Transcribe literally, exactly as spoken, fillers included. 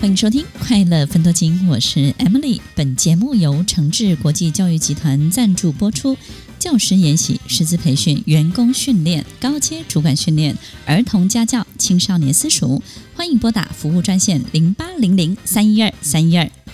欢迎收听快乐分多金，我是 Emily。 本节目由诚志国际教育集团赞助播出。教师研习、师资培训、员工训练、高阶主管训练、儿童家教、青少年私塾，欢迎拨打服务专线零八零零三一二三一二。